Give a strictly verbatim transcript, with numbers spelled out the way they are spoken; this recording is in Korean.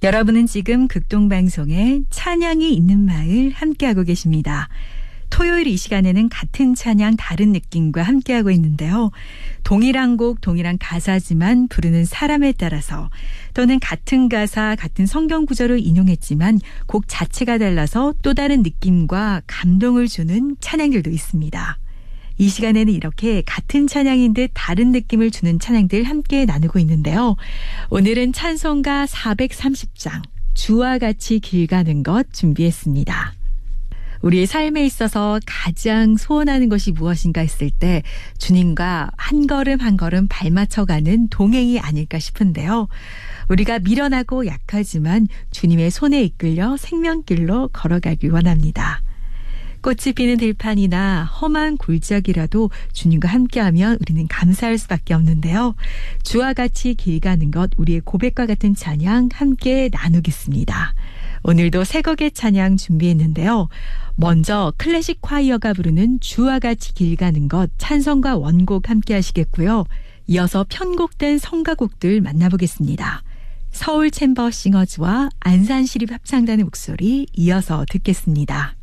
여러분은 지금 극동방송의 찬양이 있는 마을 함께하고 계십니다. 토요일 이 시간에는 같은 찬양 다른 느낌과 함께하고 있는데요. 동일한 곡 동일한 가사지만 부르는 사람에 따라서 또는 같은 가사 같은 성경 구절을 인용했지만 곡 자체가 달라서 또 다른 느낌과 감동을 주는 찬양들도 있습니다. 이 시간에는 이렇게 같은 찬양인 듯 다른 느낌을 주는 찬양들 함께 나누고 있는데요. 오늘은 찬송가 사백삼십 장 주와 같이 길 가는 것 준비했습니다. 우리의 삶에 있어서 가장 소원하는 것이 무엇인가 했을 때 주님과 한 걸음 한 걸음 발맞춰가는 동행이 아닐까 싶은데요. 우리가 미련하고 약하지만 주님의 손에 이끌려 생명길로 걸어가길 원합니다. 꽃이 피는 들판이나 험한 골짜기라도 주님과 함께하면 우리는 감사할 수밖에 없는데요. 주와 같이 길 가는 것, 우리의 고백과 같은 찬양 함께 나누겠습니다. 오늘도 세 곡의 찬양 준비했는데요. 먼저 클래식 콰이어가 부르는 주와 같이 길 가는 것 찬송과 원곡 함께 하시겠고요. 이어서 편곡된 성가곡들 만나보겠습니다. 서울 챔버 싱어즈와 안산시립 합창단의 목소리 이어서 듣겠습니다.